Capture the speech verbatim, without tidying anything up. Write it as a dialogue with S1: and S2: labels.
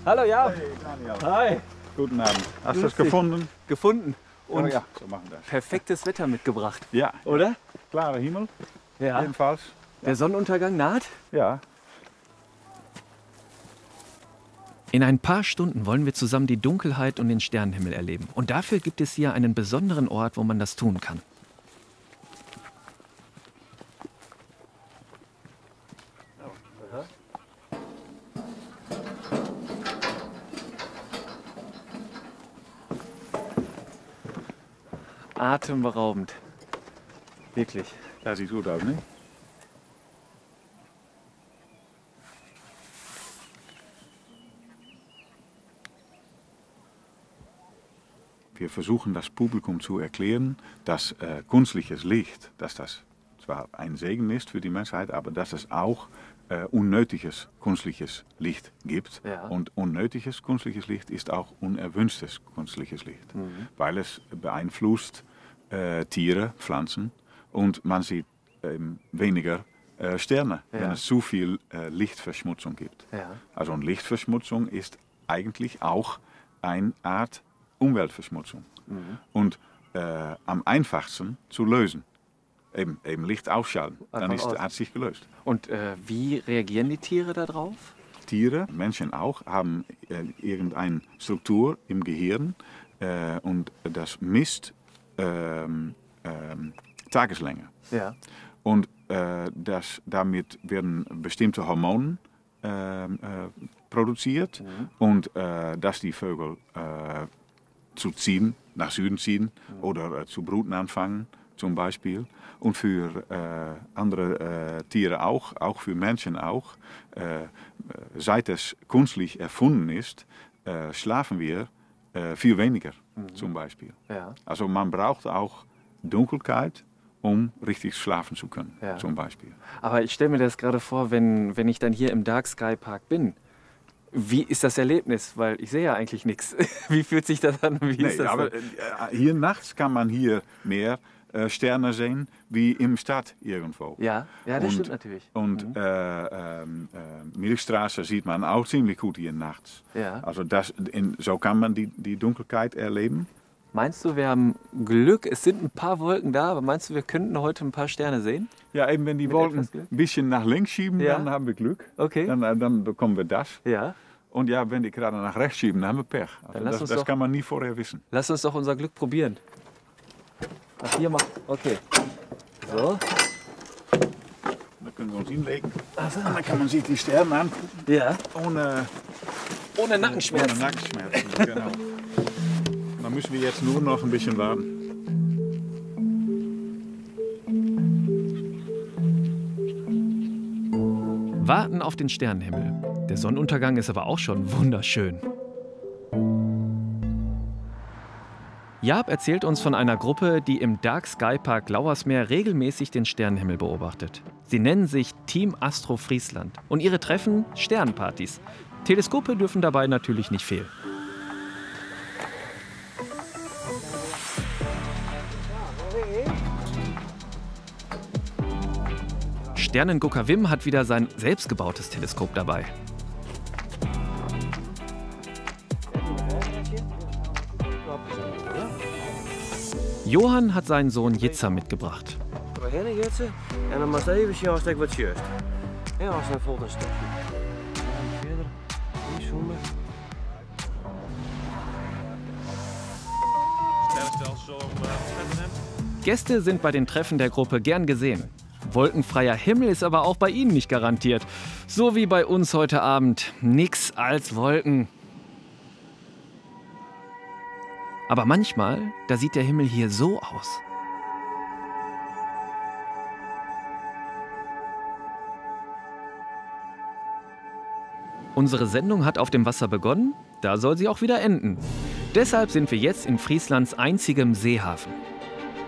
S1: Hallo Jaap.
S2: Hey Daniel.
S1: Hi.
S2: Guten Abend. Hast du
S1: Grüß
S2: das
S1: dich.
S2: gefunden?
S1: Gefunden. Und
S2: Oh ja, so machen wir das.
S1: perfektes Wetter mitgebracht,
S2: Ja,
S1: oder?
S2: klarer Himmel,
S1: Ja.
S2: jedenfalls.
S1: Der Sonnenuntergang naht.
S2: Ja.
S3: In ein paar Stunden wollen wir zusammen die Dunkelheit und den Sternenhimmel erleben. Und dafür gibt es hier einen besonderen Ort, wo man das tun kann.
S1: Atemberaubend. Wirklich.
S2: Das sieht gut aus, nicht? Wir versuchen das Publikum zu erklären, dass äh, künstliches Licht, dass das zwar ein Segen ist für die Menschheit, aber dass es auch äh, unnötiges künstliches Licht gibt.
S1: Ja.
S2: Und unnötiges künstliches Licht ist auch unerwünschtes künstliches Licht,
S1: Mhm.
S2: weil es beeinflusst äh, Tiere, Pflanzen und man sieht ähm, weniger äh, Sterne,
S1: Ja.
S2: wenn es zu viel äh, Lichtverschmutzung gibt.
S1: Ja.
S2: Also eine Lichtverschmutzung ist eigentlich auch eine Art Umweltverschmutzung.
S1: Mhm.
S2: Und äh, am einfachsten zu lösen. Eben, eben Licht ausschalten. Dann
S1: Einfach
S2: ist,
S1: aus.
S2: hat sich gelöst.
S1: Und äh, wie reagieren die Tiere darauf?
S2: Tiere, Menschen auch, haben äh, irgendeine Struktur im Gehirn äh, und das misst ähm, ähm, Tageslänge.
S1: Ja.
S2: Und äh, das, damit werden bestimmte Hormone äh, äh, produziert
S1: Mhm.
S2: und äh, dass die Vögel äh, zu ziehen, nach Süden ziehen
S1: Mhm.
S2: oder äh, zu bruten anfangen zum Beispiel. Und für äh, andere äh, Tiere auch, auch für Menschen auch. Äh, seit es künstlich erfunden ist, äh, schlafen wir äh, viel weniger
S1: Mhm.
S2: zum Beispiel.
S1: Ja.
S2: Also man braucht auch Dunkelheit, um richtig schlafen zu können,
S1: Ja.
S2: zum Beispiel.
S1: Aber ich stelle mir das gerade vor, wenn, wenn ich dann hier im Dark Sky Park bin. Wie ist das Erlebnis? Weil ich sehe ja eigentlich nichts. Wie fühlt sich das an? Wie ist
S2: Nee,
S1: das
S2: aber
S1: so?
S2: äh, hier nachts kann man hier mehr äh, Sterne sehen wie im Stadt irgendwo.
S1: Ja, ja, das
S2: und,
S1: stimmt natürlich.
S2: Und
S1: Mhm.
S2: äh, ähm, äh, Milchstraße sieht man auch ziemlich gut hier nachts.
S1: Ja.
S2: Also das, in, so kann man die, die Dunkelheit erleben.
S1: Meinst du, wir haben Glück? Es sind ein paar Wolken da, aber meinst du, wir könnten heute ein paar Sterne sehen?
S2: Ja, eben wenn die
S1: Mit
S2: Wolken
S1: etwas Glück?
S2: ein bisschen nach links schieben,
S1: Ja.
S2: dann haben wir Glück.
S1: Okay.
S2: Dann, äh, dann bekommen wir das.
S1: Ja.
S2: Und ja, wenn die gerade nach rechts schieben, dann haben wir Pech. Also
S1: Dann lass
S2: das
S1: uns
S2: das
S1: doch-
S2: kann man nie vorher wissen.
S1: Lass uns doch unser Glück probieren. Ach, hier mal. Okay. So.
S2: Dann können wir uns hinlegen. Und dann kann man sich die Sterne angucken,
S1: Ja.
S2: ohne,
S1: Ohne
S2: ohne
S1: Nackenschmerzen.
S2: Nackenschmerzen. Genau. Dann müssen wir jetzt nur noch ein bisschen warten.
S3: Warten auf den Sternenhimmel. Der Sonnenuntergang ist aber auch schon wunderschön. Jaap erzählt uns von einer Gruppe, die im Dark Sky Park Lauersmeer regelmäßig den Sternenhimmel beobachtet. Sie nennen sich Team Astro Friesland und ihre Treffen Sternenpartys. Teleskope dürfen dabei natürlich nicht fehlen. Sternengucker Wim hat wieder sein selbstgebautes Teleskop dabei. Johann hat seinen Sohn Jitzer mitgebracht.
S4: Beginnen Jitsen en dan maar even zien als ik wat juist. En als dan volgt een stukje. En verder, niet zoomen.
S3: Gäste sind bei den Treffen der Gruppe gern gesehen. Wolkenfreier Himmel ist aber auch bei ihnen nicht garantiert. So wie bei uns heute Abend. Nix als Wolken. Aber manchmal, da sieht der Himmel hier so aus. Unsere Sendung hat auf dem Wasser begonnen, da soll sie auch wieder enden. Deshalb sind wir jetzt in Frieslands einzigem Seehafen.